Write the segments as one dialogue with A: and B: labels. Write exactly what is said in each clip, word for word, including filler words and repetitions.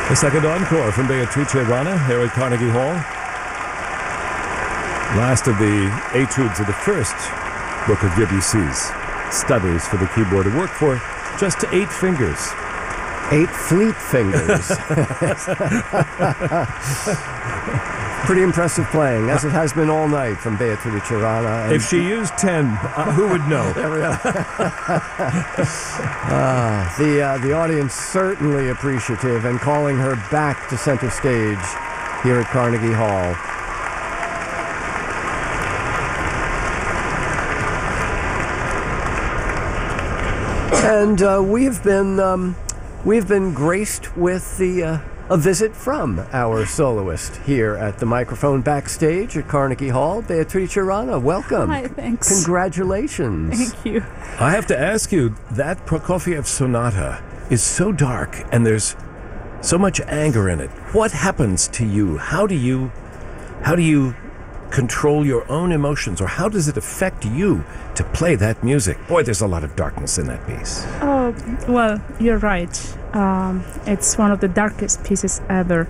A: The second encore from Beatrice Rana here at Carnegie Hall. Last of the etudes of the first book of Debussy's studies for the keyboard to work for just eight fingers.
B: Eight fleet fingers. Pretty impressive playing, as it has been all night from Beatrice Rana.
A: If she used ten, uh, who would know?
B: uh, the uh, the audience certainly appreciative and calling her back to center stage here at Carnegie Hall. And uh, we have been um, we've been graced with the uh, a visit from our soloist here at the microphone backstage at Carnegie Hall. Beatrice Rana, welcome.
C: Hi, thanks.
B: Congratulations.
C: Thank you.
A: I have to ask you, that Prokofiev sonata is so dark and there's so much anger in it. What happens to you? How do you, how do you control your own emotions, or how does it affect you to play that music? Boy, there's a lot of darkness in that piece.
C: Oh, well, you're right. Um, it's one of the darkest pieces ever.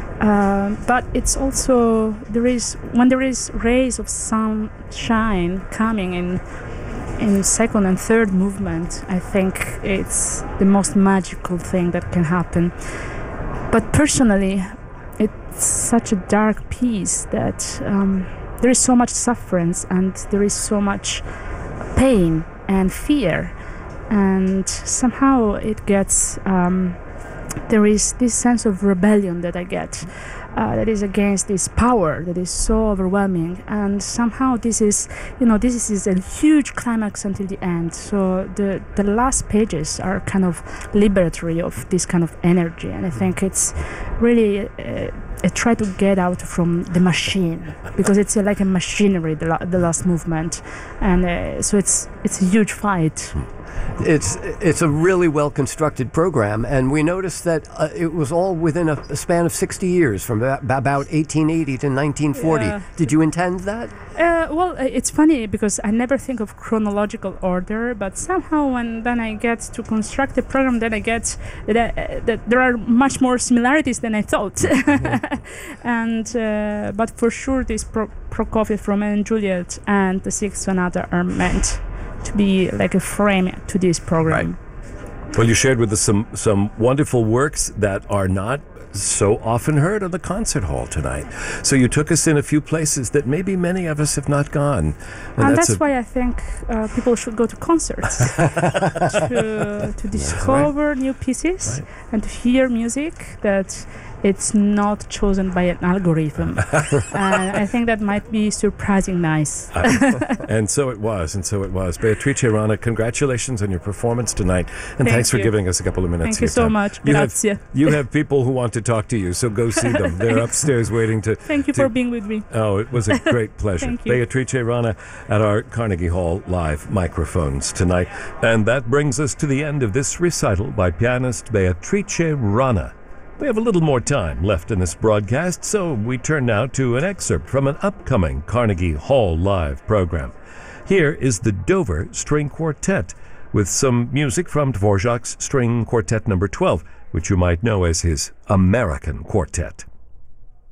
C: Uh, but it's also, there is, when there is rays of sunshine coming in, in second and third movement, I think it's the most magical thing that can happen. But personally, it's such a dark piece that um, there is so much suffering and there is so much pain and fear, and somehow it gets um, there is this sense of rebellion that I get uh, that is against this power that is so overwhelming, and somehow this is you know this is a huge climax until the end. So the the last pages are kind of liberatory of this kind of energy, and I think it's really uh, I try to get out from the machine, because it's uh, like a machinery, the, la- the last movement, and uh, so it's it's a huge fight.
B: It's it's a really well constructed program, and we noticed that uh, it was all within a, a span of sixty years, from ba- about eighteen eighty to nineteen forty.
C: Yeah.
B: Did you intend that?
C: Uh, well, it's funny because I never think of chronological order, but somehow when then I get to construct the program, then I get that, uh, that there are much more similarities than I thought. Mm-hmm. and uh, but for sure, this Pro- Prokofiev, Romeo and Juliet, and the Sixth Sonata are meant to be like a frame to this program.
A: Right. Well, you shared with us some some wonderful works that are not so often heard on the concert hall tonight. So you took us in a few places that maybe many of us have not gone.
C: And, and that's, that's why I think uh, people should go to concerts to, to discover right. new pieces right. and to hear music that it's not chosen by an algorithm. And I think that might be surprising nice.
A: uh, and so it was, and so it was. Beatrice Rana, congratulations on your performance tonight. And
C: Thank
A: thanks
C: you.
A: for giving us a couple of minutes
C: Thank you so
A: time.
C: much.
A: You
C: Grazie.
A: have, you have people who want to talk to you, so go see them. They're upstairs waiting to...
C: Thank you
A: to,
C: for being with me.
A: Oh, it was a great pleasure.
C: Thank you.
A: Beatrice Rana at our Carnegie Hall live microphones tonight. And that brings us to the end of this recital by pianist Beatrice Rana. We have a little more time left in this broadcast, so we turn now to an excerpt from an upcoming Carnegie Hall Live program. Here is the Dover String Quartet, with some music from Dvorak's String Quartet number twelve, which you might know as his American Quartet.